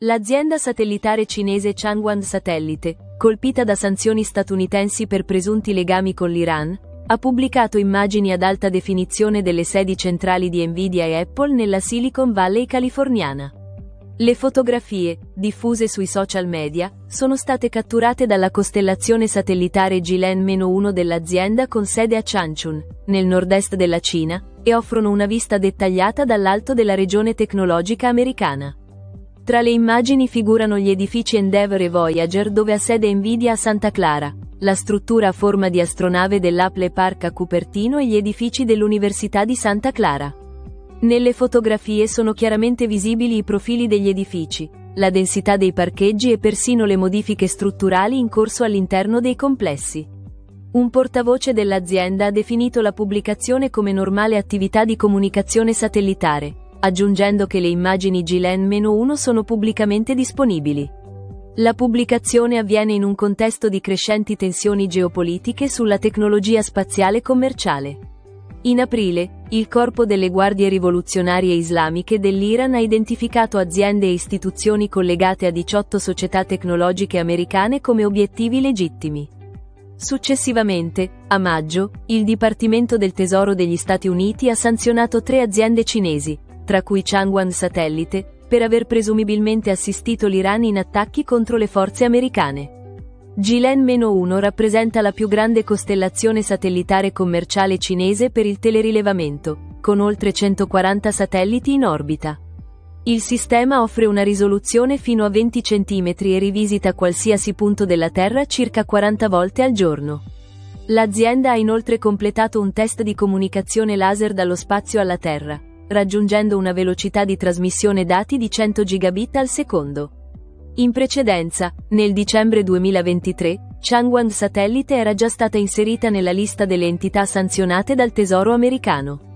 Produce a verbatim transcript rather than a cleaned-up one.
L'azienda satellitare cinese Changwon Satellite, colpita da sanzioni statunitensi per presunti legami con l'Iran, ha pubblicato immagini ad alta definizione delle sedi centrali di Nvidia e Apple nella Silicon Valley californiana. Le fotografie, diffuse sui social media, sono state catturate dalla costellazione satellitare Jilen uno dell'azienda con sede a Changchun, nel nord-est della Cina, e offrono una vista dettagliata dall'alto della regione tecnologica americana. Tra le immagini figurano gli edifici Endeavour e Voyager dove ha sede Nvidia a Santa Clara, la struttura a forma di astronave dell'Apple Park a Cupertino e gli edifici dell'Università di Santa Clara. Nelle fotografie sono chiaramente visibili i profili degli edifici, la densità dei parcheggi e persino le modifiche strutturali in corso all'interno dei complessi. Un portavoce dell'azienda ha definito la pubblicazione come normale attività di comunicazione satellitare, aggiungendo che le immagini Jilen uno sono pubblicamente disponibili. La pubblicazione avviene in un contesto di crescenti tensioni geopolitiche sulla tecnologia spaziale commerciale. In aprile, il Corpo delle Guardie Rivoluzionarie Islamiche dell'Iran ha identificato aziende e istituzioni collegate a diciotto società tecnologiche americane come obiettivi legittimi. Successivamente, a maggio, il Dipartimento del Tesoro degli Stati Uniti ha sanzionato tre aziende cinesi, tra cui Changwon Satellite, per aver presumibilmente assistito l'Iran in attacchi contro le forze americane. Jilen uno rappresenta la più grande costellazione satellitare commerciale cinese per il telerilevamento, con oltre centoquaranta satelliti in orbita. Il sistema offre una risoluzione fino a venti centimetri e rivisita qualsiasi punto della Terra circa quaranta volte al giorno. L'azienda ha inoltre completato un test di comunicazione laser dallo spazio alla Terra, raggiungendo una velocità di trasmissione dati di cento gigabit al secondo. In precedenza, nel dicembre duemilaventitré, Changwon Satellite era già stata inserita nella lista delle entità sanzionate dal Tesoro americano.